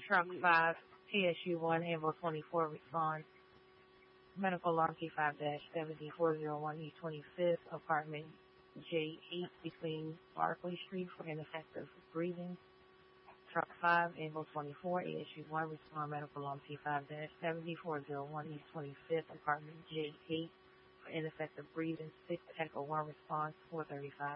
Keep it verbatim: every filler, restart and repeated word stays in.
Truck five, T S U one, Ambo twenty-four responds. Medical alarm T five seven four zero one East twenty-fifth, apartment J eight between Barclay Street for ineffective breathing. Truck five, Ambo twenty-four, A S U one, respond medical alarm T five seven four zero one East twenty-fifth, apartment J eight for ineffective breathing. six, Echo one, response four thirty-five.